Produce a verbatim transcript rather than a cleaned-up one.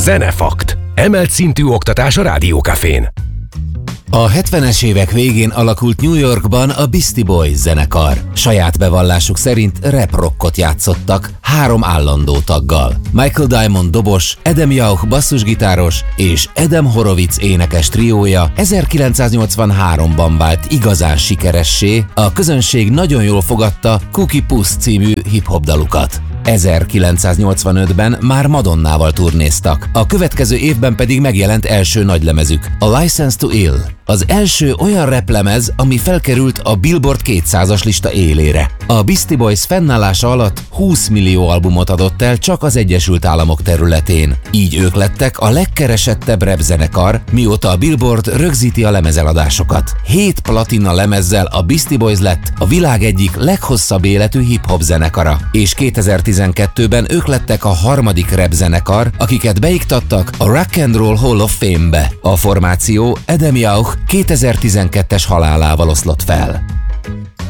Zenefakt. Emelt szintű oktatás a Rádiókafén. A hetvenes évek végén alakult New Yorkban a Beastie Boys zenekar. Saját bevallásuk szerint rap-rockot játszottak három állandó taggal. Michael Diamond dobos, Adam Yauch basszusgitáros és Adam Horovitz énekes triója ezerkilencszáznyolcvanháromban vált igazán sikeressé, a közönség nagyon jól fogadta Cookie Puss című hip-hop dalukat. ezerkilencszáznyolcvanötben már Madonnával turnéztak, a következő évben pedig megjelent első nagylemezük, a License to Ill. Az első olyan raplemez, ami felkerült a Billboard kétszázas lista élére. A Beastie Boys fennállása alatt húsz millió albumot adott el csak az Egyesült Államok területén. Így ők lettek a legkeresettebb rap zenekar, mióta a Billboard rögzíti a lemezeladásokat. Hét platina lemezzel a Beastie Boys lett a világ egyik leghosszabb életű hip-hop zenekara, és kétezer-tizenkettőben ők lettek a harmadik rap zenekar, akiket beiktattak a Rock and Roll Hall of Fame-be. A formáció Adam Yauch kétezer-tizenkettes halálával oszlott fel.